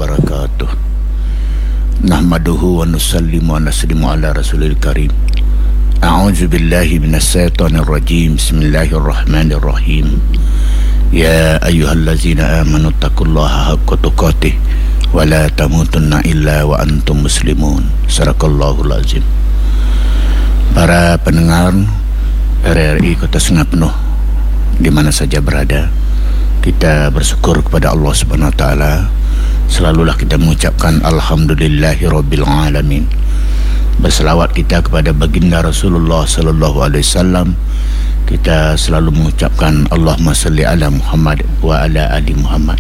wabarakatuh. Nahmaduhu wa nusallimu wa naslimu ala rasulil karim. A'udzu billahi minasyaitonir rajim. Bismillahirrahmanirrahim. Ya ayyuhallazina amanu taqullaha haqqa tuqatih wa la tamutunna illa wa antum muslimun. Sadaqallahul azim. Para pendengar RRI Kota Sungai Penuh di mana saja berada, kita bersyukur kepada Allah Subhanahu wa taala. Selalulah kita mengucapkan alhamdulillahirabbil alamin. Berselawat kita kepada baginda Rasulullah sallallahu alaihi wasallam. Kita selalu mengucapkan Allahumma salli ala Muhammad wa ala ali Muhammad.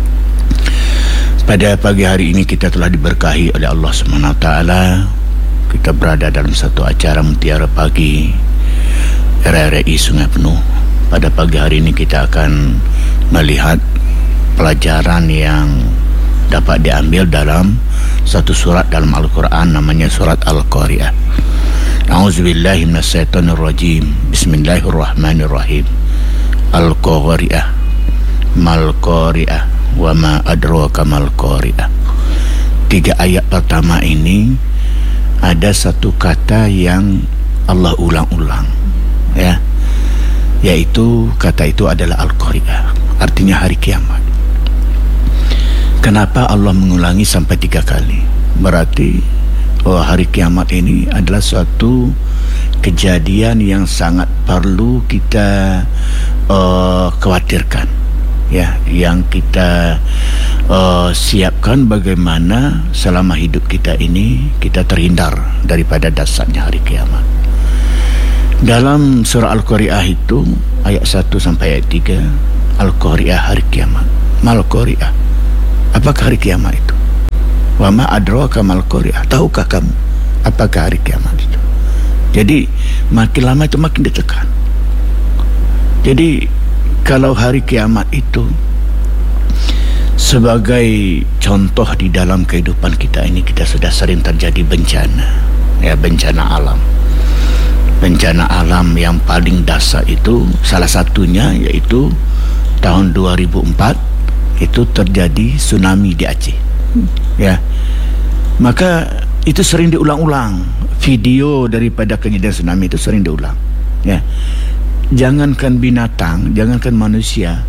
Pada pagi hari ini kita telah diberkahi oleh Allah Subhanahu wa taala. Kita berada dalam satu acara Mutiara Pagi RRI Sungai Penuh. Pada pagi hari ini kita akan melihat pelajaran yang dapat diambil dalam satu surat dalam Al-Quran, namanya surat Al-Qari'ah. A'udzubillahi minasyaitonirrajim. Bismillahirrahmanirrahim. Al-Qari'ah, mal-Qari'ah, wa ma adraka mal-Qari'ah. 3 ayat pertama ini ada satu kata yang Allah ulang-ulang, ya, yaitu kata itu adalah Al-Qari'ah, artinya hari kiamat. Kenapa Allah mengulangi sampai 3 kali? Berarti hari kiamat ini adalah suatu kejadian yang sangat perlu kita khawatirkan, ya, yang kita siapkan bagaimana selama hidup kita ini kita terhindar daripada dahsyatnya hari kiamat. Dalam surah Al-Qari'ah itu ayat 1 sampai ayat 3, Al-Qari'ah, hari kiamat. Mal-Qari'ah, apakah hari kiamat itu? Wa ma adraka mal-Qari'ah, tahukah kamu apakah hari kiamat itu? Jadi makin lama itu makin ditekan. Jadi kalau hari kiamat itu sebagai contoh di dalam kehidupan kita ini, kita sudah sering terjadi bencana, ya, bencana alam. Bencana alam yang paling dahsyat itu salah satunya yaitu tahun 2004 itu terjadi tsunami di Aceh, ya. Maka itu sering diulang-ulang, video daripada kejadian tsunami itu sering diulang, ya. Jangankan binatang, jangankan manusia,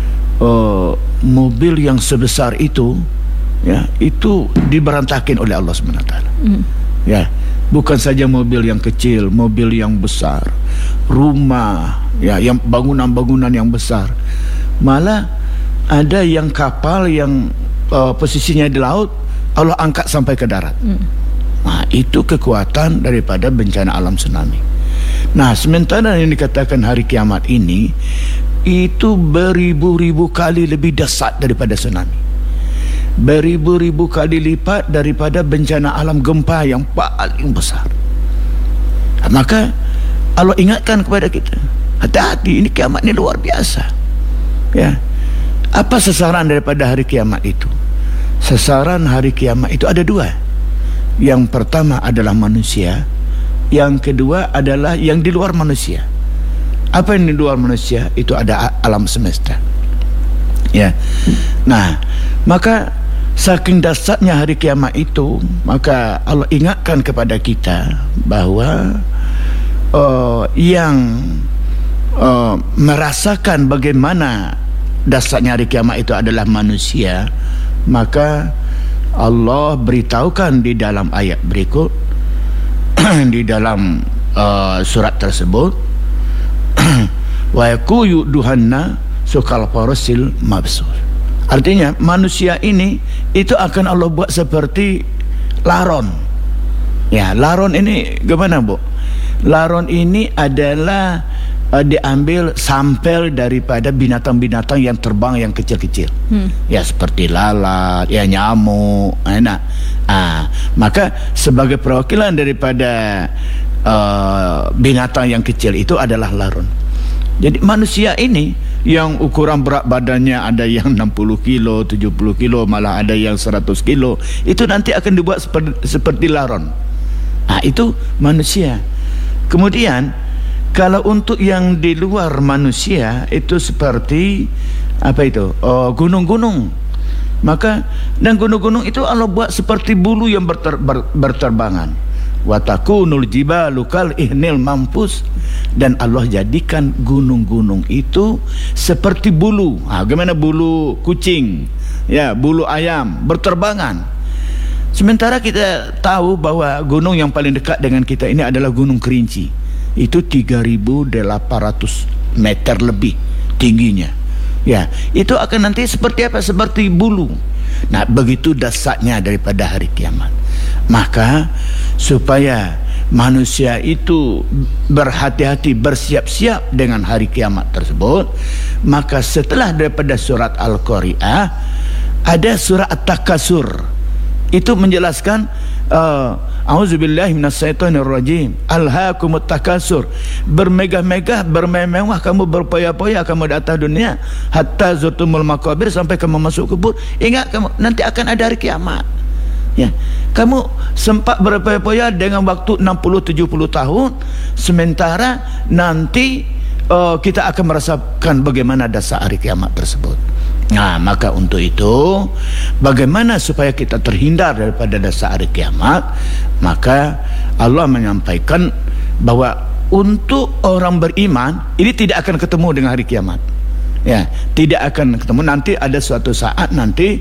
mobil yang sebesar itu, ya, itu diberantakin oleh Allah SWT, ya. Bukan saja mobil yang kecil, mobil yang besar, rumah, ya, yang bangunan-bangunan yang besar. Malah ada yang kapal yang posisinya di laut, Allah angkat sampai ke darat. Nah, itu kekuatan daripada bencana alam tsunami. Nah, sementara yang dikatakan hari kiamat ini itu beribu-ribu kali lebih dahsyat daripada tsunami, beribu-ribu kali lipat daripada bencana alam gempa yang paling besar. Maka Allah ingatkan kepada kita, hati-hati, ini kiamat ini luar biasa, ya. Apa sasaran daripada hari kiamat itu? Sasaran hari kiamat itu ada 2. Yang pertama adalah manusia, yang kedua adalah yang di luar manusia. Apa yang di luar manusia? Itu ada alam semesta, ya. Nah, maka saking dahsyatnya hari kiamat itu, maka Allah ingatkan kepada kita bahwa yang merasakan bagaimana dahsyatnya hari kiamat itu adalah manusia. Maka Allah beritahukan di dalam ayat berikut di dalam surat tersebut, wa yaquyu duhanna sukal farasil mabsur. Artinya manusia ini itu akan Allah buat seperti laron, ya. Laron ini gimana, Bu? Laron ini adalah diambil sampel daripada binatang-binatang yang terbang yang kecil-kecil, ya, seperti lalat, ya, nyamuk, enak. Maka sebagai perwakilan daripada binatang yang kecil itu adalah laron. Jadi manusia ini yang ukuran berat badannya ada yang 60 kilo, 70 kilo, malah ada yang 100 kilo, itu nanti akan dibuat seperti laron. Itu manusia. Kemudian kalau untuk yang di luar manusia itu seperti apa itu? Gunung-gunung. Maka dan gunung-gunung itu Allah buat seperti bulu yang berterbangan. Wa takunul jibalu kal ihnil mampus, dan Allah jadikan gunung-gunung itu seperti bulu. Bagaimana bulu kucing, ya, bulu ayam berterbangan. Sementara kita tahu bahwa gunung yang paling dekat dengan kita ini adalah Gunung Kerinci. Itu 3.800 meter lebih tingginya. Ya, itu akan nanti seperti apa? Seperti bulu. Nah, begitu dahsyatnya daripada hari kiamat. Maka supaya manusia itu berhati-hati, bersiap-siap dengan hari kiamat tersebut, maka setelah daripada surat Al-Qari'ah ada surah At-Takasur. Itu menjelaskan auzubillahi minasyaitonirrajim, alhaakumut takasur, bermegah-megah, bermewah kamu, berpoya-poya kamu di atas dunia, hatta zurtumul maqabir, sampai kamu masuk kubur. Ingat kamu nanti akan ada hari kiamat. Ya, kamu sempat berpoya-poya dengan waktu 60-70 tahun, sementara nanti kita akan merasakan bagaimana dasar hari kiamat tersebut. Nah, maka untuk itu, bagaimana supaya kita terhindar daripada dasar hari kiamat? Maka Allah menyampaikan bahwa untuk orang beriman ini tidak akan ketemu dengan hari kiamat. Ya, tidak akan ketemu. Nanti ada suatu saat nanti,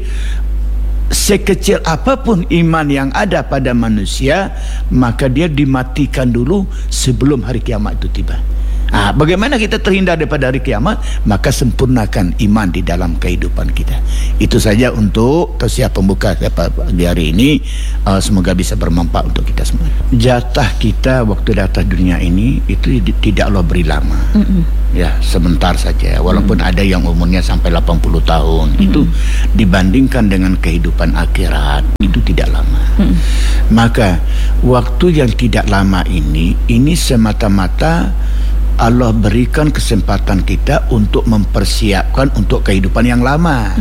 sekecil apapun iman yang ada pada manusia, maka dia dimatikan dulu sebelum hari kiamat itu tiba. Bagaimana kita terhindar daripada hari kiamat? Maka sempurnakan iman di dalam kehidupan kita. Itu saja untuk tausiah pembuka di hari ini. Semoga bisa bermanfaat untuk kita semua. Jatah kita waktu di atas dunia ini itu tidak Allah beri lama. Ya, sebentar saja. Walaupun ada yang umurnya sampai 80 tahun, itu dibandingkan dengan kehidupan akhirat itu tidak lama. Maka waktu yang tidak lama ini semata-mata Allah berikan kesempatan kita untuk mempersiapkan untuk kehidupan yang lama.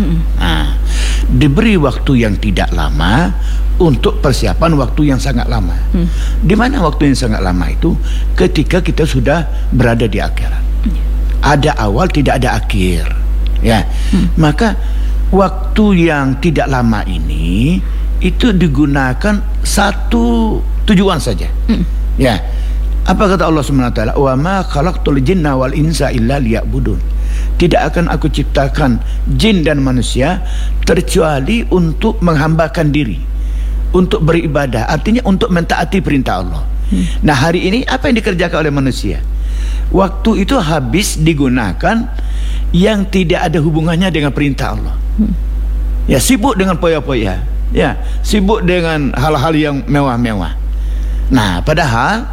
Diberi waktu yang tidak lama untuk persiapan waktu yang sangat lama. Di mana waktu yang sangat lama itu? Ketika kita sudah berada di akhirat. Ada awal, tidak ada akhir. Ya, maka waktu yang tidak lama ini itu digunakan satu tujuan saja. Ya. Apa kata Allah SWT? Wa ma khalaqtul jinna wal insa illa liya'budun. Tidak akan aku ciptakan jin dan manusia terkecuali untuk menghambakan diri, untuk beribadah, artinya untuk mentaati perintah Allah. Nah, hari ini apa yang dikerjakan oleh manusia? Waktu itu habis digunakan yang tidak ada hubungannya dengan perintah Allah. Ya, sibuk dengan poya-poya, ya, sibuk dengan hal-hal yang mewah-mewah. Nah, padahal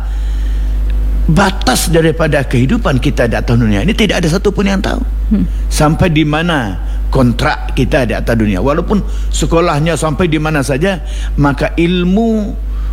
batas daripada kehidupan kita di atas dunia ini tidak ada satupun yang tahu. Sampai di mana kontrak kita di atas dunia, walaupun sekolahnya sampai di mana saja, maka ilmu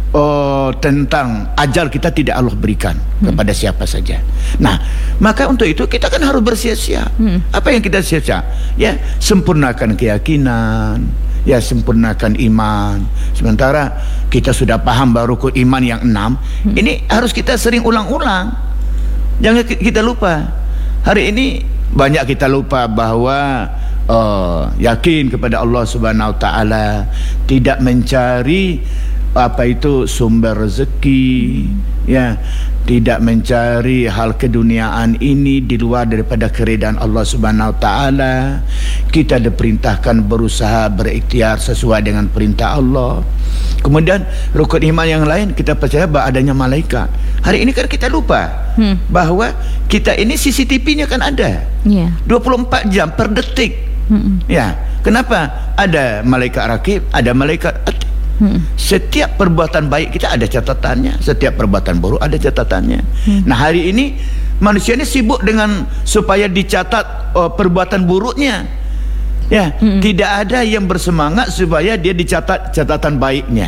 tentang ajal kita tidak Allah berikan kepada siapa saja. Nah, maka untuk itu kita kan harus bersiap-siap. Apa yang kita siap-siap? Ya, sempurnakan keyakinan, ya, sempurnakan iman. Sementara kita sudah paham baru rukun iman yang 6. Ini harus kita sering ulang-ulang. Jangan kita lupa. Hari ini banyak kita lupa bahwa yakin kepada Allah Subhanahu wa taala, tidak mencari apa itu sumber rezeki, ya, tidak mencari hal keduniaan ini di luar daripada keridaan Allah Subhanahu wa taala. Kita diperintahkan berusaha berikhtiar sesuai dengan perintah Allah. Kemudian rukun iman yang lain, kita percaya bahwa adanya malaikat. Hari ini kan kita lupa bahwa kita ini CCTV-nya kan ada, 24 jam per detik. Ya, kenapa? Ada malaikat rakib, ada malaikat atid. Setiap perbuatan baik kita ada catatannya, setiap perbuatan buruk ada catatannya. Nah, hari ini manusia ini sibuk dengan supaya dicatat perbuatan buruknya. Ya, tidak ada yang bersemangat supaya dia dicatat catatan baiknya.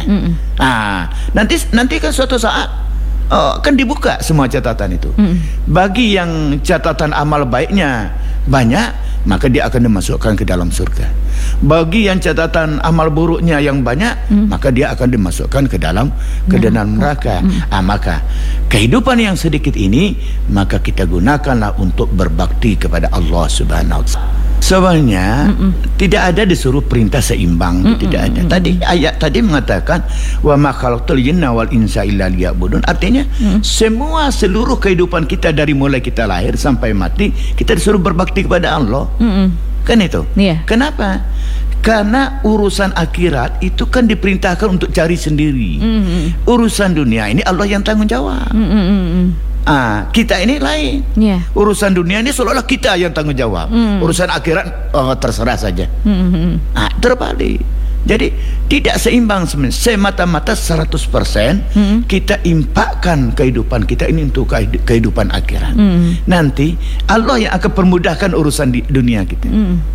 Nanti kan suatu saat kan dibuka semua catatan itu. Bagi yang catatan amal baiknya banyak, maka dia akan dimasukkan ke dalam surga. Bagi yang catatan amal buruknya yang banyak, maka dia akan dimasukkan ke dalam neraka. Maka kehidupan yang sedikit ini, maka kita gunakanlah untuk berbakti kepada Allah Subhanahu wa taala. Sebenarnya tidak ada disuruh perintah seimbang, tidak ada. Tadi ayat tadi mengatakan wa ma khalaqtul jinna wal insa illa liya'budun. Artinya semua seluruh kehidupan kita dari mulai kita lahir sampai mati kita disuruh berbakti kepada Allah. Kan itu. Kenapa? Karena urusan akhirat itu kan diperintahkan untuk cari sendiri. Urusan dunia ini Allah yang tanggung jawab. Kita ini lain. Urusan dunia ini seolah-olah kita yang tanggung jawab. Urusan akhirat terserah saja. Terbalik. Jadi tidak seimbang sebenarnya. Semata-mata 100% kita impakkan kehidupan kita ini untuk kehidupan akhirat. Nanti Allah yang akan permudahkan urusan di dunia kita.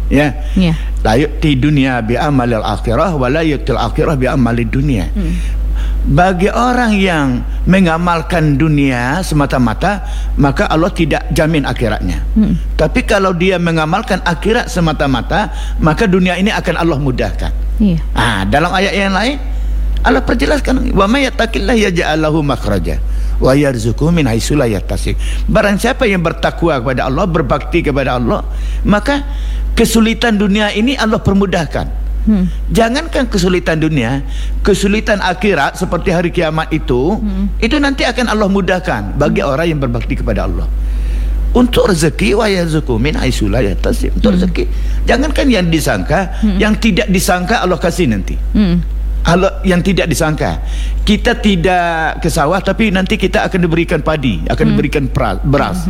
La yu'ti dunia bi amalil akhirah wa la yu'til akhirah bi amalid dunia. Bagi orang yang mengamalkan dunia semata-mata, maka Allah tidak jamin akhiratnya. Tapi kalau dia mengamalkan akhirat semata-mata, maka dunia ini akan Allah mudahkan. Dalam ayat yang lain Allah perjelaskan, wa may yattaqillaha yaj'al lahu makhraja wa yarzuqhu min haitsu la yahtasib. Barang siapa yang bertakwa kepada Allah, berbakti kepada Allah, maka kesulitan dunia ini Allah permudahkan. Jangankan kesulitan dunia, kesulitan akhirat seperti hari kiamat itu nanti akan Allah mudahkan bagi orang yang berbakti kepada Allah. Untuk rezeki wa yarzuqhu min haitsu la yahtasib. Untuk rezeki, jangankan yang disangka, yang tidak disangka Allah kasih nanti. Allah yang tidak disangka, kita tidak ke sawah tapi nanti kita akan diberikan padi, akan diberikan beras.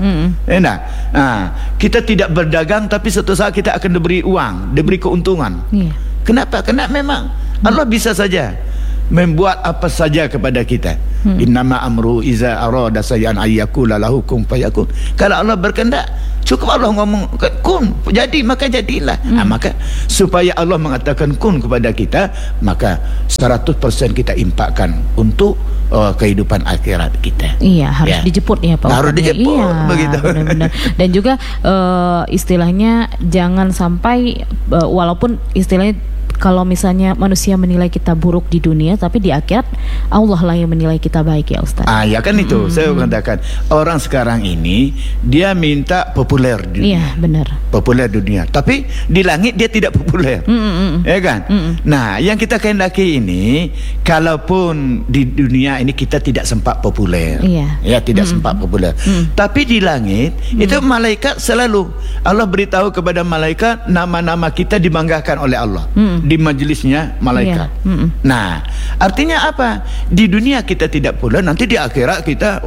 Kita tidak berdagang tapi suatu saat kita akan diberi uang, diberi keuntungan. Kenapa? Karena memang Allah bisa saja membuat apa saja kepada kita. Innama amru iza arada sayyan ayyakula lahu kun fayakun. Kalau Allah berkehendak, cukup Allah ngomong kun, jadi maka jadilah. Maka supaya Allah mengatakan kun kepada kita, maka 100% kita impakkan untuk kehidupan akhirat kita. Harus dijemput ya Pak. Harus dijemput, begitu. Benar-benar. Dan juga istilahnya jangan sampai walaupun istilahnya kalau misalnya manusia menilai kita buruk di dunia, tapi di akhirat Allah lah yang menilai kita baik ya Ustaz. Ya kan itu saya katakan, orang sekarang ini dia minta populer di dunia. Benar. Populer di dunia, tapi di langit dia tidak populer. Ya kan? Nah, yang kita kehendaki ini, kalaupun di dunia ini kita tidak sempat populer, tidak sempat populer, tapi di langit itu malaikat selalu Allah beritahu kepada malaikat nama-nama kita dibanggakan oleh Allah di majelisnya malaikat. Nah, artinya apa? Di dunia kita tidak populer, nanti di akhirat kita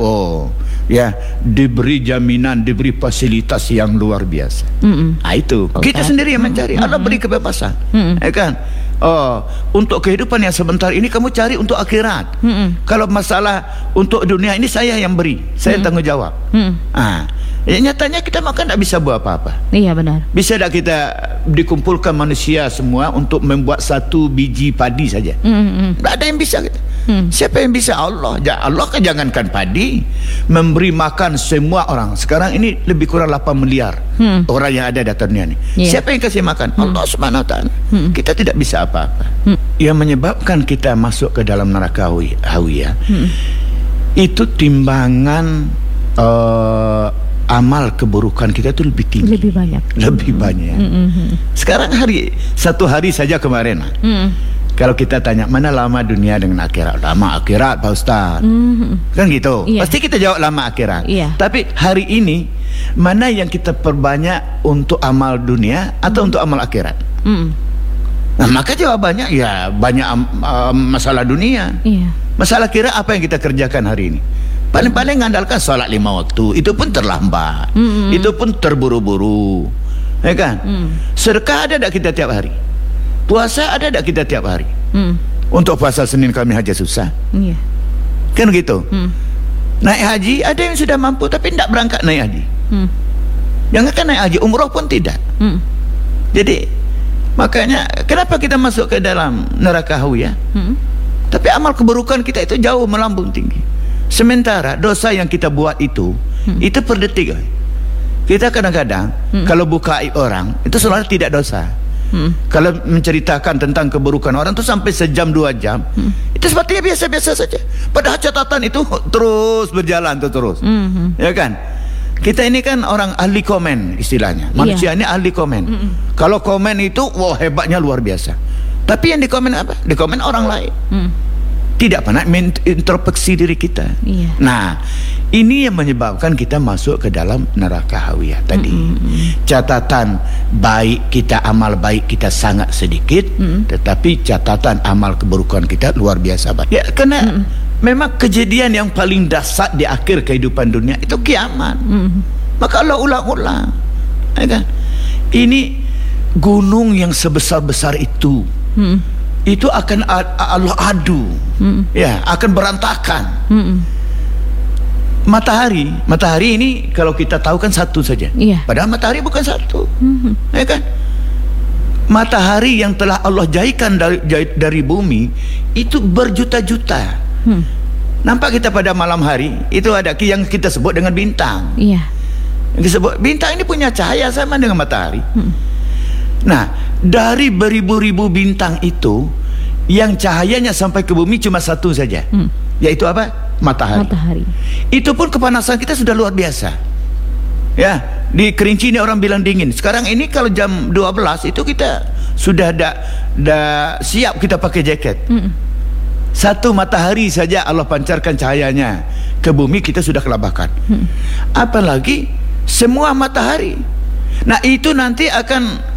diberi jaminan, diberi fasilitas yang luar biasa. Itu kita sendiri yang mencari. Allah beri kebebasan, ya kan? Untuk kehidupan yang sebentar ini kamu cari untuk akhirat. Kalau masalah untuk dunia ini saya yang beri, saya tanggung jawab. Nyatanya kita makan tidak bisa buat apa-apa. Iya benar. Bisa tidak kita dikumpulkan manusia semua untuk membuat satu biji padi saja? Tidak ada yang bisa kita. Siapa yang bisa? Allah. Allah kan jangankan padi, memberi makan semua orang. Sekarang ini lebih kurang 8 miliar orang yang ada di atas dunia ini. Siapa yang kasih makan? Allah Subhanahu wa Ta'ala. Kita tidak bisa apa-apa. Yang menyebabkan kita masuk ke dalam neraka hawiyah itu timbangan amal keburukan kita itu lebih tinggi, lebih banyak. Sekarang satu hari saja kemarin, kalau kita tanya mana lama dunia dengan akhirat, lama akhirat Pak Ustaz, kan gitu. Pasti kita jawab lama akhirat. Tapi hari ini mana yang kita perbanyak untuk amal dunia atau untuk amal akhirat? Nah, maka jawabannya banyak masalah dunia. Masalah akhirat apa yang kita kerjakan hari ini? Paling-paling mengandalkan salat 5 waktu, itu pun terlambat, itu pun terburu-buru, ya kan? Sedekah ada tak kita tiap hari? Puasa ada tak kita tiap hari? Untuk puasa Senin Kamis aja susah, kan gitu. Naik haji ada yang sudah mampu tapi tidak berangkat naik haji. Jangankan naik haji, umroh pun tidak. Jadi makanya kenapa kita masuk ke dalam neraka hawiyah? Tapi amal keburukan kita itu jauh melambung tinggi. Sementara dosa yang kita buat itu per detik. Kita kadang-kadang kalau buka aib orang itu sebenarnya tidak dosa. Kalau menceritakan tentang keburukan orang itu sampai sejam 2 jam, itu sepertinya biasa-biasa saja. Padahal catatan itu terus berjalan terus, ya kan? Kita ini kan orang ahli komen istilahnya. Manusia ini ahli komen. Kalau komen itu, wah hebatnya luar biasa. Tapi yang dikomen apa? Dikomen orang lain. Tidak pernah introspeksi diri kita. Nah, ini yang menyebabkan kita masuk ke dalam neraka hawiyah tadi. Catatan baik kita, amal baik kita sangat sedikit, tetapi catatan amal keburukan kita luar biasa banyak. Ya, karena memang kejadian yang paling dahsyat di akhir kehidupan dunia itu kiamat. Maka Allah ulang-ulang, ya kan? Ini gunung yang sebesar-besar itu. Itu akan Allah adu, ya, akan berantakan. Matahari ini kalau kita tahu kan satu saja, padahal matahari bukan satu, ya kan? Matahari yang telah Allah jadikan dari bumi itu berjuta-juta. Nampak kita pada malam hari itu ada yang kita sebut dengan bintang. Yang disebut bintang ini punya cahaya sama dengan matahari. Nah, dari beribu-ribu bintang itu, yang cahayanya sampai ke bumi cuma satu saja, yaitu apa? Matahari. Itu pun kepanasan kita sudah luar biasa. Ya, di Kerinci ini orang bilang dingin. Sekarang ini kalau jam 12 itu kita sudah siap kita pakai jaket. Satu matahari saja Allah pancarkan cahayanya ke bumi, kita sudah kelabakan. Apalagi semua matahari. Nah, itu nanti akan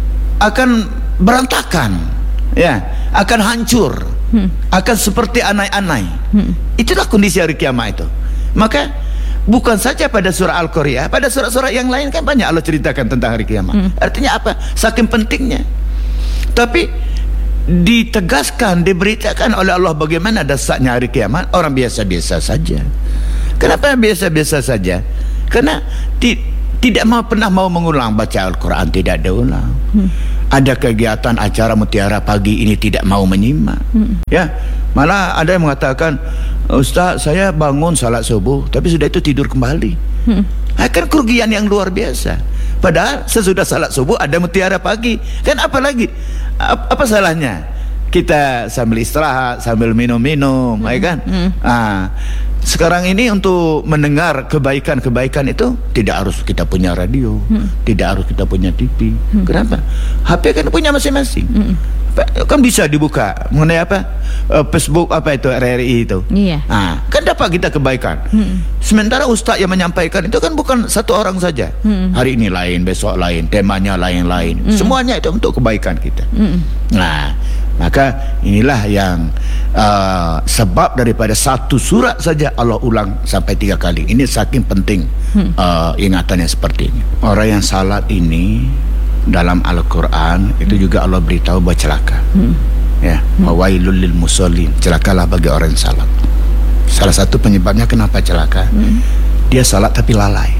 berantakan, ya, akan hancur, akan seperti anai-anai. Itulah kondisi hari kiamat itu. Maka bukan saja pada surah Al-Qari'ah, pada surah-surah yang lain kan banyak Allah ceritakan tentang hari kiamat. Artinya apa? Saking pentingnya. Tapi ditegaskan, diberitakan oleh Allah bagaimana dahsyatnya hari kiamat. Orang biasa-biasa saja. Kenapa biasa-biasa saja? Karena tidak pernah mau mengulang baca Al-Quran, tidak ada ulang. Ada kegiatan acara mutiara pagi ini tidak mau menyimak. Ya, malah ada yang mengatakan, Ustaz, saya bangun salat subuh tapi sudah itu tidur kembali. Akan kerugian yang luar biasa. Padahal sesudah salat subuh ada mutiara pagi. Kan apalagi apa salahnya kita sambil istirahat, sambil minum-minum, ya kan? Sekarang ini untuk mendengar kebaikan-kebaikan itu tidak harus kita punya radio, tidak harus kita punya TV. Kenapa? HP kan punya masing-masing. Kan bisa dibuka mengenai apa? Facebook apa itu, RRI itu. Kan dapat kita kebaikan. Sementara ustaz yang menyampaikan itu kan bukan satu orang saja. Hari ini lain, besok lain, temanya lain-lain. Semuanya itu untuk kebaikan kita. Nah, maka inilah yang sebab daripada satu surat saja Allah ulang sampai 3 kali. Ini saking penting ingatannya seperti ini. Orang yang salat ini dalam Al-Quran itu juga Allah beritahu bahwa celaka. Ya, wailul lil musallin, celakalah bagi orang yang salat. Salah satu penyebabnya kenapa celaka, dia salat tapi lalai.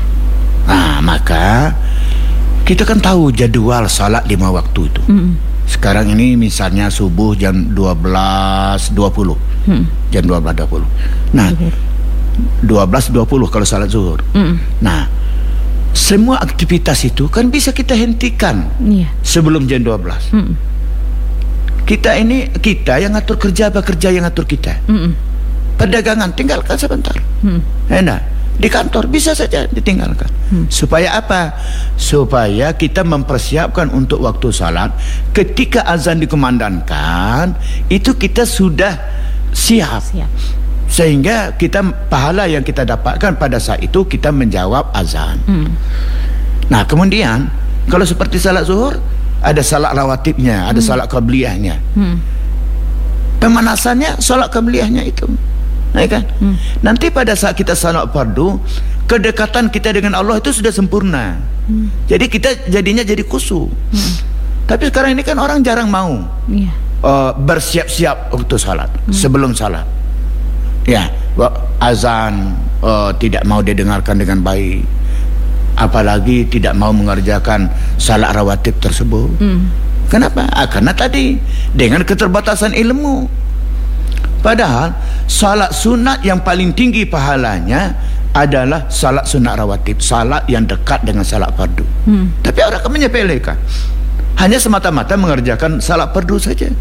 Maka kita kan tahu jadwal salat 5 waktu itu. Sekarang ini misalnya subuh jam 12.20, jam 12.20. Nah, 12.20 kalau salat zuhur. Nah, semua aktivitas itu kan bisa kita hentikan sebelum jam 12. Kita yang ngatur kerja, apa kerja yang ngatur kita? Perdagangan tinggalkan sebentar. Enak. Di kantor bisa saja ditinggalkan. Supaya apa? Supaya kita mempersiapkan untuk waktu salat. Ketika azan dikumandangkan, itu kita sudah siap. Sehingga kita pahala yang kita dapatkan pada saat itu kita menjawab azan. Nah, kemudian kalau seperti salat zuhur, ada salat rawatibnya, ada salat qabliyahnya. Pemanasannya salat qabliyahnya itu. Nah, kan? Nanti pada saat kita salat fardu, kedekatan kita dengan Allah itu sudah sempurna. Jadi kita jadinya jadi khusyuk. Tapi sekarang ini kan orang jarang mau bersiap-siap untuk salat, sebelum salat. Ya, azan tidak mau didengarkan dengan baik, apalagi tidak mau mengerjakan salat rawatib tersebut. Kenapa? Karena tadi dengan keterbatasan ilmu. Padahal salat sunat yang paling tinggi pahalanya adalah salat sunat rawatib, salat yang dekat dengan salat fardu. Tapi orang akan menyepelekan, hanya semata-mata mengerjakan salat fardu saja.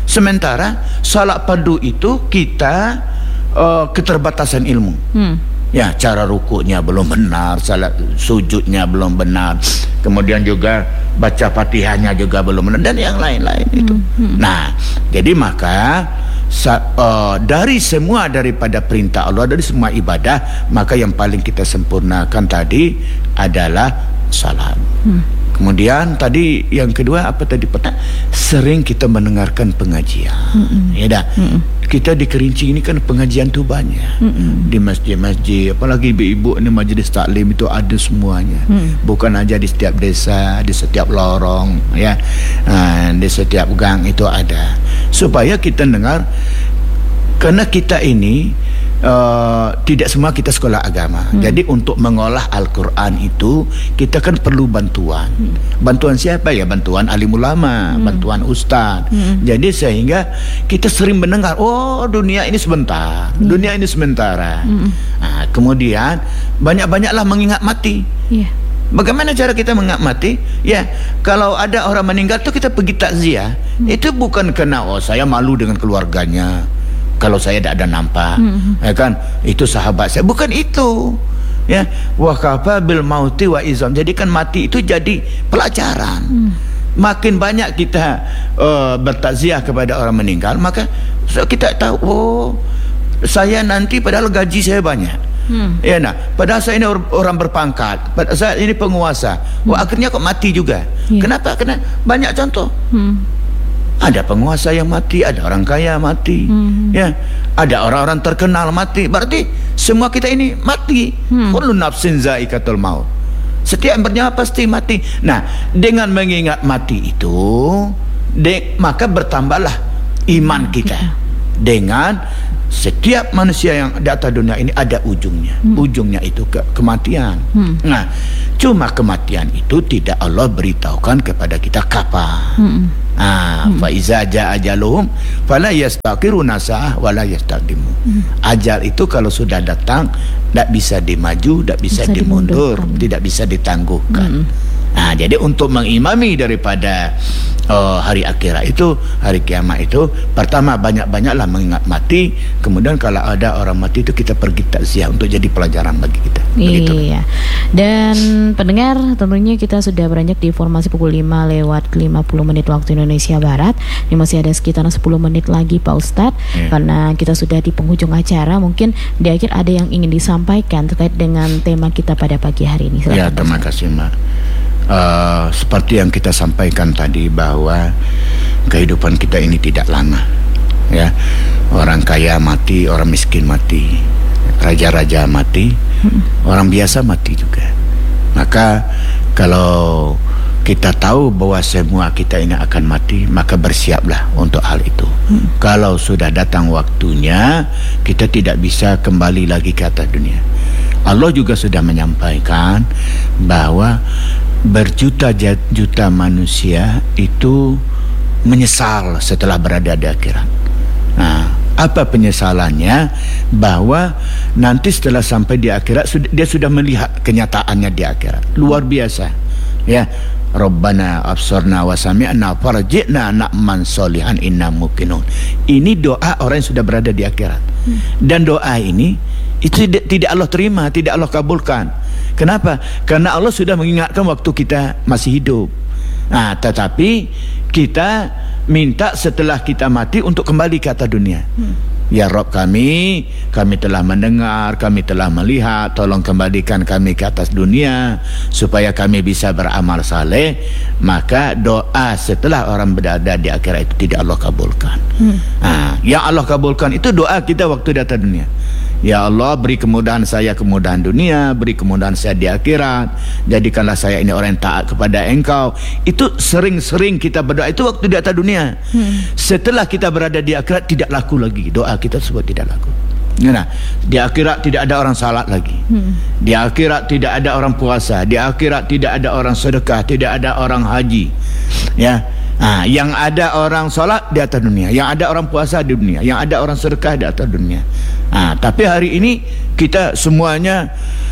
Sementara salat fardu itu kita keterbatasan ilmu. Ya, cara rukuknya belum benar, salat sujudnya belum benar, kemudian juga baca Fatihahnya juga belum benar, dan yang lain-lain itu. Nah, jadi maka dari semua daripada perintah Allah, dari semua ibadah, maka yang paling kita sempurnakan tadi adalah salat. Kemudian tadi yang kedua apa tadi sering kita mendengarkan pengajian. Ya dah. Kita di Kerinci ini kan pengajian tu banyak. Di masjid-masjid, apalagi ibu-ibu ni majlis taklim itu ada semuanya. Bukan aja di setiap desa, di setiap lorong, ya. Di setiap gang itu ada. Supaya kita dengar, karena kita ini tidak semua kita sekolah agama. Jadi untuk mengolah Al-Quran itu kita kan perlu bantuan. Bantuan siapa ya? Bantuan alim ulama, bantuan ustaz. Jadi sehingga kita sering mendengar, oh dunia ini sebentar, dunia ini sementara. Nah, kemudian banyak-banyaklah mengingat mati. Bagaimana cara kita mengingat mati? Ya, kalau ada orang meninggal tuh kita pergi takziah. Itu bukan karena saya malu dengan keluarganya, kalau saya tidak ada nampak, ya kan, itu sahabat saya, bukan itu, ya. Wa kafa bil mauti wa izam, jadikan mati itu jadi pelajaran. Makin banyak kita bertakziah kepada orang meninggal, maka kita tahu, oh saya nanti padahal gaji saya banyak, ya, nah, padahal saya ini orang berpangkat, padahal saya ini penguasa, wah akhirnya kok mati juga. Kenapa? Karena banyak contoh. Ada penguasa yang mati, ada orang kaya mati, ya, ada orang-orang terkenal mati. Berarti semua kita ini mati. Kullu nafsin za'iqatul maut. Setiap yang bernyawa pasti mati. Nah, dengan mengingat mati itu, maka bertambahlah iman kita. Dengan setiap manusia yang di atas dunia ini ada ujungnya. Ujungnya itu kematian. Nah, cuma kematian itu tidak Allah beritahukan kepada kita kapan. Fa iza jaa ajaluhum fala yastaqiruna sa'ah wala yastaqdimu. Ajal itu kalau sudah datang tidak bisa dimaju, tidak bisa dimundur, tidak bisa ditangguhkan. Nah, jadi untuk mengimami daripada hari akhirat itu, hari kiamat itu, pertama banyak-banyaklah mengingat mati. Kemudian kalau ada orang mati itu kita pergi takziah untuk jadi pelajaran bagi kita. Begitu. Iya. Dan pendengar, tentunya kita sudah beranjak di informasi pukul 5:50 waktu Indonesia Barat. Ini masih ada sekitar 10 menit lagi Pak Ustadz, karena kita sudah di penghujung acara. Mungkin di akhir ada yang ingin disampaikan terkait dengan tema kita pada pagi hari ini. Silakan, ya, terima kasih Mbak. Seperti yang kita sampaikan tadi, bahwa kehidupan kita ini tidak lama, ya. Orang kaya mati, orang miskin mati, raja-raja mati, orang biasa mati juga. Maka kalau kita tahu bahwa semua kita ini akan mati, maka bersiaplah untuk hal itu. Kalau sudah datang waktunya, kita tidak bisa kembali lagi ke atas dunia. Allah juga sudah menyampaikan bahwa berjuta-juta manusia itu menyesal setelah berada di akhirat. Nah, apa penyesalannya? Bahwa nanti setelah sampai di akhirat dia sudah melihat kenyataannya di akhirat. Luar biasa, ya. Rabbana absarna wa sami'na farji'na na'man solihan inna muqinun. Ini doa orang yang sudah berada di akhirat. Dan doa ini itu tidak Allah terima, tidak Allah kabulkan. Kenapa? Karena Allah sudah mengingatkan waktu kita masih hidup. Nah, tetapi kita minta setelah kita mati untuk kembali ke atas dunia. Ya Rabb kami telah mendengar, kami telah melihat, tolong kembalikan kami ke atas dunia supaya kami bisa beramal saleh. Maka doa setelah orang berada di akhirat itu tidak Allah kabulkan. Yang Allah kabulkan itu doa kita waktu di atas dunia. Ya Allah, beri kemudahan saya kemudahan dunia, beri kemudahan saya di akhirat, jadikanlah saya ini orang yang taat kepada Engkau. Itu sering-sering kita berdoa itu waktu di atas dunia. Setelah kita berada di akhirat tidak laku lagi, doa kita tersebut tidak laku. Nah, di akhirat tidak ada orang salat lagi. Di akhirat tidak ada orang puasa, di akhirat tidak ada orang sedekah, tidak ada orang haji. Ya. Yang ada orang salat di atas dunia, yang ada orang puasa di dunia, yang ada orang sedekah di atas dunia. Tapi hari ini kita semuanya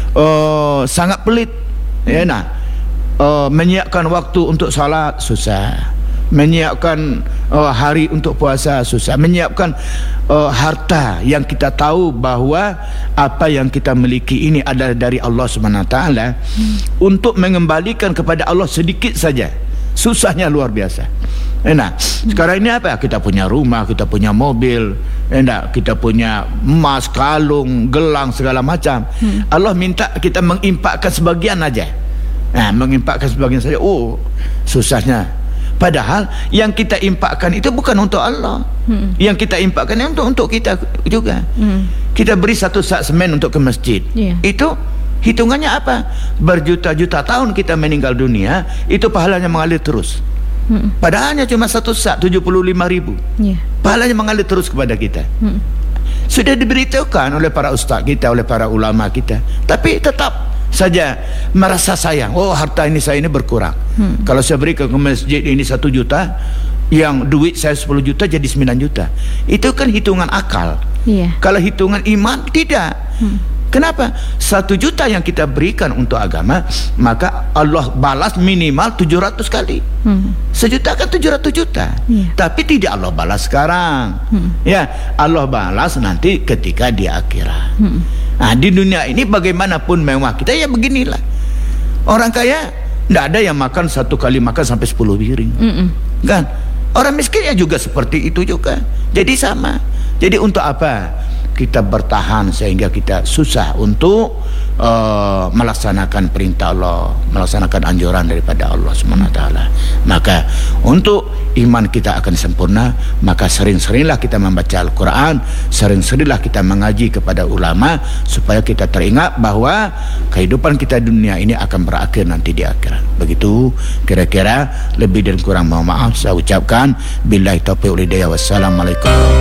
sangat pelit, ya. Menyiapkan waktu untuk salat susah, menyiapkan hari untuk puasa susah, menyiapkan harta yang kita tahu bahawa apa yang kita miliki ini adalah dari Allah SWT, untuk mengembalikan kepada Allah sedikit saja susahnya luar biasa. Sekarang ini apa? Kita punya rumah, kita punya mobil, kita punya emas, kalung, gelang, segala macam. Allah minta kita mengimpakkan sebagian aja. Mengimpakkan sebagian saja. Oh, susahnya. Padahal yang kita impakkan itu bukan untuk Allah. Yang kita impakkan itu untuk kita juga. Kita beri 1 sak semen untuk ke masjid. Itu hitungannya apa? Berjuta-juta tahun kita meninggal dunia, itu pahalanya mengalir terus. Padahal hanya cuma 1 sak, 75.000. Pahalanya mengalir terus kepada kita. Sudah diberitahukan oleh para ustaz kita, oleh para ulama kita, tapi tetap saja merasa sayang. Oh, harta ini saya ini berkurang. Kalau saya berikan ke masjid ini 1 juta, yang duit saya 10 juta jadi 9 juta. Itu kan hitungan akal. Kalau hitungan iman, tidak. Kenapa? 1 juta yang kita berikan untuk agama, maka Allah balas minimal 700 kali. 1 juta kan 700 juta. Tapi tidak Allah balas sekarang. Allah balas nanti ketika di akhirat. Di dunia ini bagaimanapun mewah kita, ya beginilah. Orang kaya tidak ada yang makan 1 kali makan sampai 10 piring. Kan? Orang miskin ya juga seperti itu juga. Jadi sama. Jadi untuk apa kita bertahan sehingga kita susah untuk melaksanakan perintah Allah, melaksanakan anjuran daripada Allah SWT? Maka untuk iman kita akan sempurna, maka sering-seringlah kita membaca Al-Quran, sering-seringlah kita mengaji kepada ulama, supaya kita teringat bahwa kehidupan kita dunia ini akan berakhir nanti di akhirat. Begitu kira-kira. Lebih dan kurang mohon maaf saya ucapkan. Billahi taufiq wal hidayah. Wassalamualaikum.